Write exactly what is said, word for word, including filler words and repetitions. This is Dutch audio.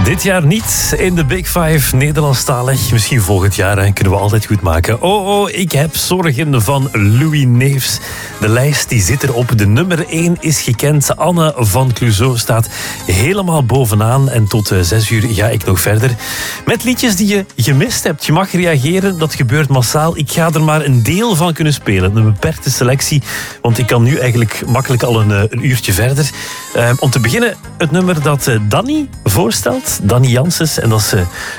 Dit jaar niet in de Big Five Nederlandstalig. Misschien volgend jaar hè, kunnen we altijd goed maken. Oh, oh, ik heb zorgen van Louis Neefs. De lijst die zit erop. De nummer één is gekend. Anne van Clouseau staat helemaal bovenaan. En tot uh, zes uur ga ik nog verder. Met liedjes die je gemist hebt. Je mag reageren, dat gebeurt massaal. Ik ga er maar een deel van kunnen spelen. Een beperkte selectie. Want ik kan nu eigenlijk makkelijk al een, een uurtje verder. Uh, om te beginnen het nummer dat uh, Danny voorstelt. Danny Janssens. En dat is uh,